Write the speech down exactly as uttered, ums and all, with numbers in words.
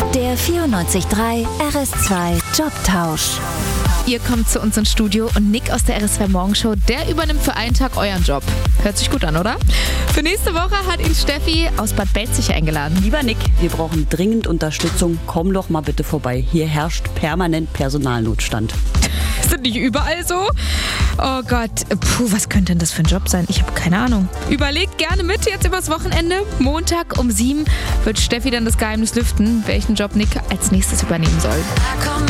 Der vierundneunzig Komma drei R S zwei Jobtausch. Ihr kommt zu uns ins Studio und Nick aus der R S zwei Morgenshow, der übernimmt für einen Tag euren Job. Hört sich gut an, oder? Für nächste Woche hat ihn Steffi aus Bad Belzig eingeladen. Lieber Nick, wir brauchen dringend Unterstützung. Komm doch mal bitte vorbei. Hier herrscht permanent Personalnotstand. Ist das nicht überall so? Oh Gott, puh, was könnte denn das für ein Job sein? Ich habe keine Ahnung. Überlegt gerne mit jetzt übers Wochenende. Montag um sieben wird Steffi dann das Geheimnis lüften, welchen Job Nick als nächstes übernehmen soll.